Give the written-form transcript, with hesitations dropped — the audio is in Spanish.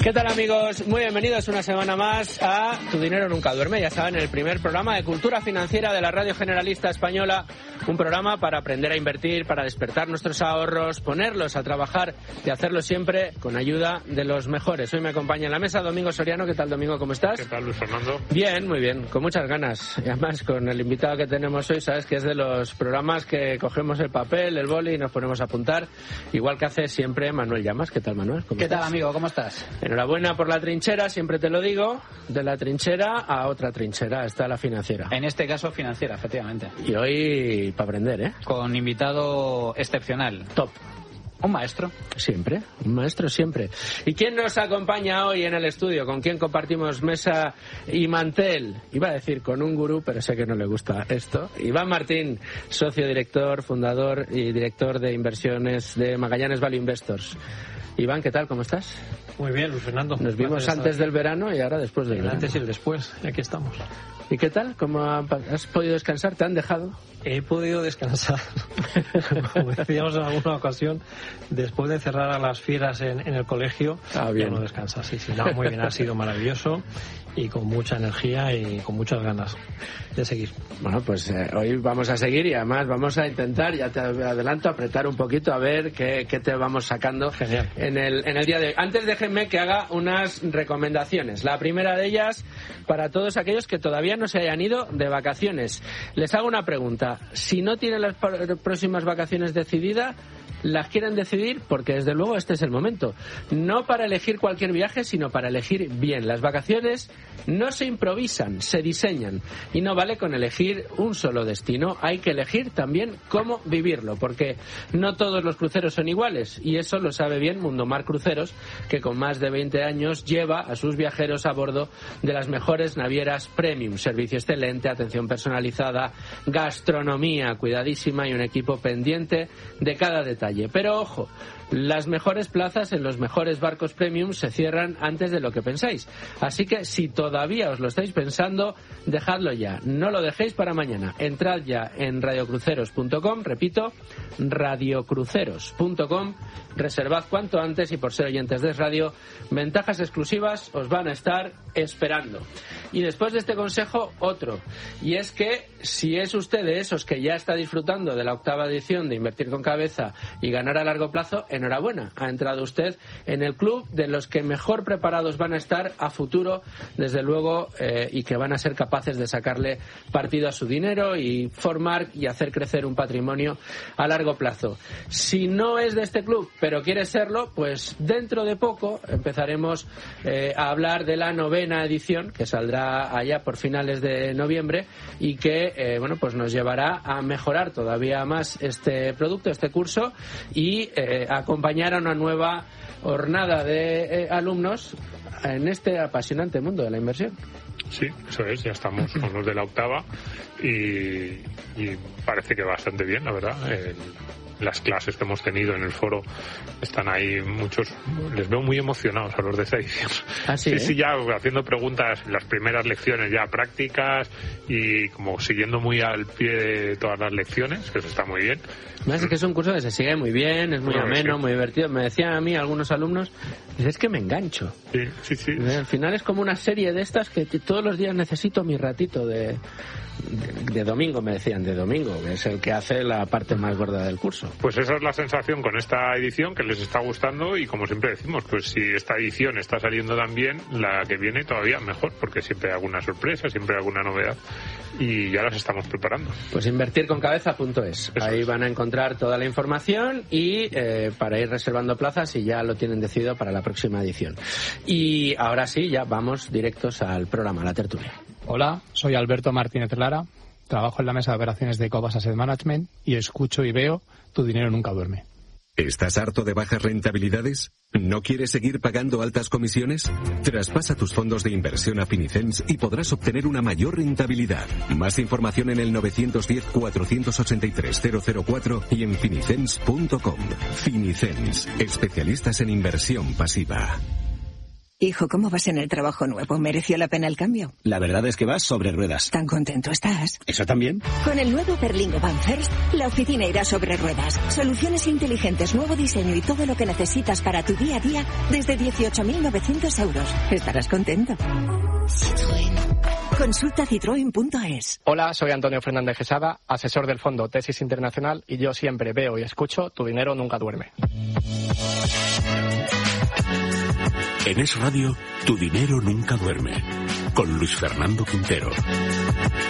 ¿Qué tal, amigos? Muy bienvenidos una semana más a Tu Dinero Nunca Duerme. Ya saben, el primer programa de cultura financiera de la Radio Generalista Española. Un programa para aprender a invertir, para despertar nuestros ahorros, ponerlos a trabajar y hacerlo siempre con ayuda de los mejores. Hoy me acompaña en la mesa Domingo Soriano. ¿Qué tal, Domingo? ¿Cómo estás? ¿Qué tal, Luis Fernando? Bien, muy bien, con muchas ganas. Y además, con el invitado que tenemos hoy, sabes que es de los programas que cogemos el papel, el boli y nos ponemos a apuntar, igual que hace siempre Manuel Llamas. ¿Qué tal, Manuel? ¿Qué tal, amigo? ¿Cómo estás? Enhorabuena por la trinchera, siempre te lo digo. De la trinchera a otra trinchera está la financiera. En este caso, financiera, efectivamente. Y hoy para aprender, ¿eh? Con invitado excepcional. Top. Un maestro. Siempre, un maestro siempre. ¿Y quién nos acompaña hoy en el estudio? ¿Con quién compartimos mesa y mantel? Iba a decir con un gurú, pero sé que no le gusta esto. Iván Martín, socio director, fundador y director de inversiones de Magallanes Value Investors. Iván, ¿qué tal? ¿Cómo estás? Muy bien, Luis Fernando. Nos vimos antes del verano y ahora después del verano. Antes y el después, aquí estamos. ¿Y qué tal? ¿Cómo has podido descansar? ¿Te han dejado? He podido descansar, como decíamos en alguna ocasión, después de cerrar a las fieras en el colegio, bien. Ya no descansas. Sí, no, muy bien, ha sido maravilloso y con mucha energía y con muchas ganas de seguir. Bueno, pues hoy vamos a seguir y además vamos a intentar, ya te adelanto, apretar un poquito a ver qué te vamos sacando. Genial. En el día de hoy. Antes déjenme que haga unas recomendaciones. La primera de ellas, para todos aquellos que todavía no se hayan ido de vacaciones. Les hago una pregunta. Si no tienen las próximas vacaciones decididas, las quieren decidir porque desde luego este es el momento. No para elegir cualquier viaje, sino para elegir bien. Las vacaciones no se improvisan, se diseñan. Y no vale con elegir un solo destino. Hay que elegir también cómo vivirlo, porque no todos los cruceros son iguales. Y eso lo sabe bien Mundomar Cruceros, que con más de 20 años lleva a sus viajeros a bordo de las mejores navieras premium. Servicio excelente, atención personalizada, gastronomía cuidadísima y un equipo pendiente de cada detalle. Pero ojo, las mejores plazas en los mejores barcos premium se cierran antes de lo que pensáis. Así que si todavía os lo estáis pensando, dejadlo ya. No lo dejéis para mañana. Entrad ya en radiocruceros.com, repito, radiocruceros.com, reservad cuanto antes y por ser oyentes de radio, ventajas exclusivas os van a estar esperando. Y después de este consejo, otro. Y es que si es usted de esos que ya está disfrutando de la 8ª edición de Invertir con Cabeza y ganar a largo plazo, enhorabuena. Ha entrado usted en el club de los que mejor preparados van a estar a futuro, desde luego, y que van a ser capaces de sacarle partido a su dinero y formar y hacer crecer un patrimonio a largo plazo. Si no es de este club, pero quiere serlo, pues dentro de poco empezaremos a hablar de la 9ª edición, que saldrá allá por finales de noviembre y que pues nos llevará a mejorar todavía más este producto, este curso, y acompañar a una nueva hornada de alumnos en este apasionante mundo de la inversión. Sí, eso es, ya estamos con los de la 8ª y parece que bastante bien, la verdad. Las clases que hemos tenido en el foro están ahí muchos, les veo muy emocionados a los de esta edición. ¿Ah, sí? Sí, ya haciendo preguntas, las primeras lecciones ya prácticas y como siguiendo muy al pie de todas las lecciones, que eso está muy bien. Es que es un curso que se sigue muy bien, es muy ameno, muy divertido. Me decían a mí algunos alumnos, es que me engancho. Sí. Al final es como una serie de estas que todos los días necesito mi ratito de domingo, me decían, de domingo, que es el que hace la parte más gorda del curso. Pues esa es la sensación con esta edición, que les está gustando, y como siempre decimos, pues si esta edición está saliendo tan bien, la que viene todavía mejor, porque siempre hay alguna sorpresa, siempre hay alguna novedad, y ya las estamos preparando. Pues invertirconcabeza.es, ahí van a encontrar toda la información y para ir reservando plazas, y ya lo tienen decidido para la próxima edición. Y ahora sí, ya vamos directos al programa, a la tertulia. Hola, soy Alberto Martínez Lara, trabajo en la mesa de operaciones de Cobas Asset Management y escucho y veo Tu Dinero Nunca Duerme. ¿Estás harto de bajas rentabilidades? ¿No quieres seguir pagando altas comisiones? Traspasa tus fondos de inversión a Finicens y podrás obtener una mayor rentabilidad. Más información en el 910-483-004 y en finicens.com. Finicens, especialistas en inversión pasiva. Hijo, ¿cómo vas en el trabajo nuevo? ¿Mereció la pena el cambio? La verdad es que vas sobre ruedas. ¿Tan contento estás? ¿Eso también? Con el nuevo Berlingo Van First, la oficina irá sobre ruedas. Soluciones inteligentes, nuevo diseño y todo lo que necesitas para tu día a día desde 18.900 euros. Estarás contento. Citroën. Consulta citroen.es. Hola, soy Antonio Fernández Quesada, asesor del fondo Tesis Internacional, y yo siempre veo y escucho Tu dinero nunca duerme. En Es Radio, Tu dinero nunca duerme, con Luis Fernando Quintero.